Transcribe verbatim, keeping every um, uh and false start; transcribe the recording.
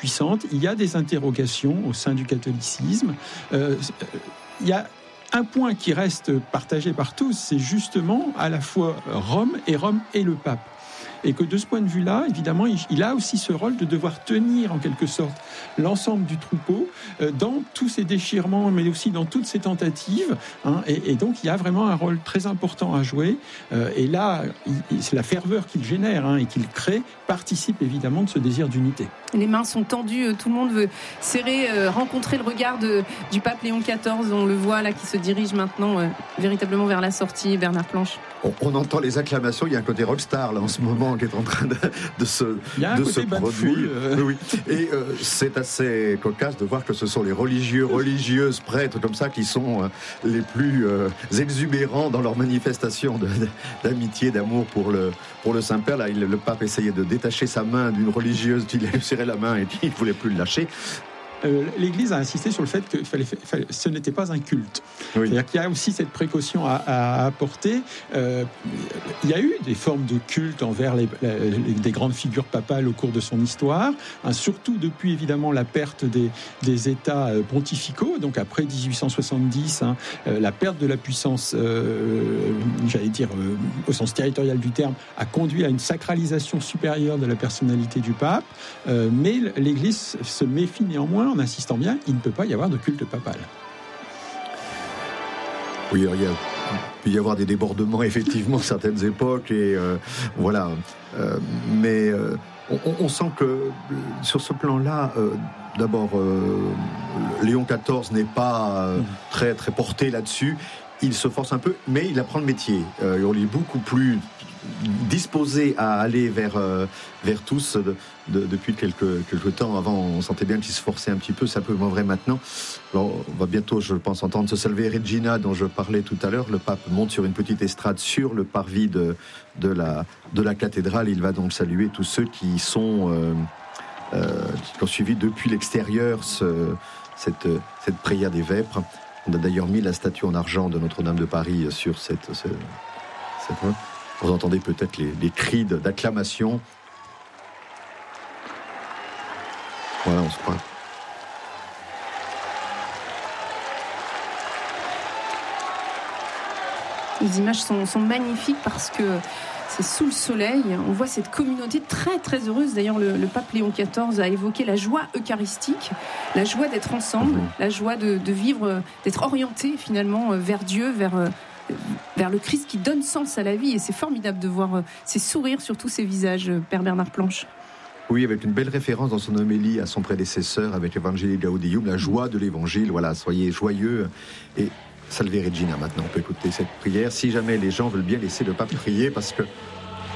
puissante. Il y a des interrogations au sein du catholicisme. Euh, il y a un point qui reste partagé par tous, c'est justement à la fois Rome et Rome et le pape. Et que de ce point de vue-là, évidemment, il a aussi ce rôle de devoir tenir en quelque sorte l'ensemble du troupeau dans tous ces déchirements, mais aussi dans toutes ces tentatives. Hein, et, et donc, il y a vraiment un rôle très important à jouer. Et là, c'est la ferveur qu'il génère hein, et qu'il crée participe évidemment de ce désir d'unité. Les mains sont tendues, tout le monde veut serrer, euh, rencontrer le regard de, du pape Léon quatorze. On le voit là qui se dirige maintenant euh, véritablement vers la sortie. Bernard Planche. On, on entend les acclamations. Il y a un côté rockstar là en ce moment qui est en train de, de se, il y a un de côté se produire. Fouille, euh... Oui, oui. Et euh, c'est assez cocasse de voir que ce sont les religieux, religieuses, prêtres comme ça qui sont euh, les plus euh, exubérants dans leur manifestation de, de, d'amitié, d'amour pour le, pour le Saint-Père. Là, il, le pape essayait de détacher sa main d'une religieuse qui lui serrait la main et qui ne voulait plus le lâcher. Euh, L'Église a insisté sur le fait que fallait, fallait, ce n'était pas un culte. Oui. C'est-à-dire qu'il y a aussi cette précaution à, à apporter. Euh, il y a eu des formes de culte envers les, les, des grandes figures papales au cours de son histoire, hein, surtout depuis évidemment la perte des, des États pontificaux, donc après dix-huit cent soixante-dix, hein, euh, la perte de la puissance, euh, j'allais dire euh, au sens territorial du terme, a conduit à une sacralisation supérieure de la personnalité du pape, euh, mais l'Église se méfie néanmoins en insistant bien, il ne peut pas y avoir de culte papal. Oui, il, y a, il peut y avoir des débordements, effectivement, certaines époques, et euh, voilà. Euh, mais euh, on, on sent que sur ce plan-là, euh, d'abord, euh, Léon quatorze n'est pas euh, très, très porté là-dessus. Il se force un peu, mais il apprend le métier. Euh, on est beaucoup plus disposé à aller vers, euh, vers tous de, de, depuis quelques, quelques temps. Avant, on sentait bien qu'il se forçait un petit peu, c'est un peu moins vrai maintenant. Alors, on va bientôt, je pense, entendre ce Salve Regina dont je parlais tout à l'heure. Le pape monte sur une petite estrade sur le parvis de, de, la, de la cathédrale. Il va donc saluer tous ceux qui sont euh, euh, qui ont suivi depuis l'extérieur ce, cette, cette prière des vêpres. On a d'ailleurs mis la statue en argent de Notre-Dame de Paris sur cette... cette, cette Vous entendez peut-être les, les cris d'acclamation. Voilà, on se croit. Les images sont, sont magnifiques parce que c'est sous le soleil. On voit cette communauté très très heureuse. D'ailleurs, le, le pape Léon quatorze a évoqué la joie eucharistique, la joie d'être ensemble, mmh. la joie de, de vivre, d'être orienté finalement vers Dieu, vers... vers le Christ qui donne sens à la vie. Et c'est formidable de voir ces sourires sur tous ces visages, Père Bernard Planche. Oui, avec une belle référence dans son homélie à son prédécesseur, avec l'Evangelii Gaudium, la joie de l'Évangile. Voilà, soyez joyeux. Et Salve Regina, maintenant, on peut écouter cette prière. Si jamais les gens veulent bien laisser le pape prier, parce que